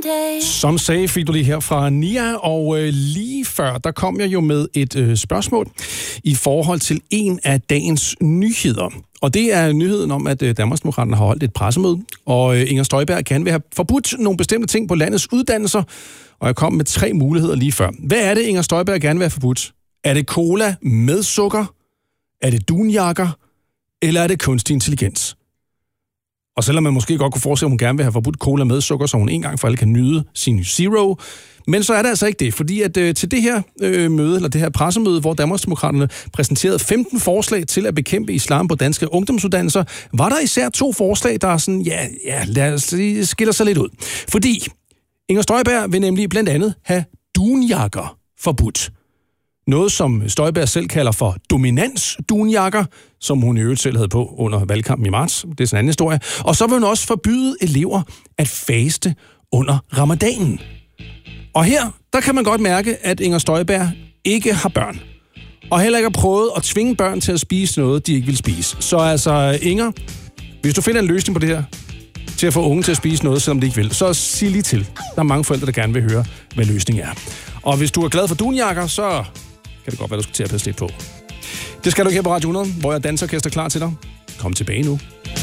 Som sagde, fik du lige her fra Nia, og lige før, der kom jeg jo med et spørgsmål i forhold til en af dagens nyheder. Og det er nyheden om, at Danmarksdemokraterne har holdt et pressemøde, og Inger Støjberg gerne vil have forbudt nogle bestemte ting på landets uddannelser, og jeg kom med 3 muligheder lige før. Hvad er det, Inger Støjberg gerne vil have forbudt? Er det cola med sukker? Er det dunjakker? Eller er det kunstig intelligens? Og selvom man måske godt kunne forestille, at hun gerne vil have forbudt cola med sukker, så hun en gang for alle kan nyde sin Zero. Men så er det altså ikke det, fordi at til det her møde, eller det her pressemøde, hvor Danmarksdemokraterne præsenterede 15 forslag til at bekæmpe islam på danske ungdomsuddannelser, var der især 2 forslag, der er sådan, lad os sige, skiller sig lidt ud. Fordi Inger Støjberg vil nemlig blandt andet have dunjakker forbudt. Noget, som Støjberg selv kalder for dominans-dunjakker, som hun i øvrigt selv havde på under valgkampen i marts. Det er sådan en anden historie. Og så vil hun også forbyde elever at faste under ramadanen. Og her, der kan man godt mærke, at Inger Støjberg ikke har børn. Og heller ikke har prøvet at tvinge børn til at spise noget, de ikke vil spise. Så altså, Inger, hvis du finder en løsning på det her, til at få unge til at spise noget, selvom de ikke vil, så sig lige til. Der er mange forældre, der gerne vil høre, hvad løsningen er. Og hvis du er glad for dunjakker, så kan det godt være, du skal til at passe lidt på. Det skal du ikke her på Radio 100, hvor jeg dansorkester klar til dig. Kom tilbage nu.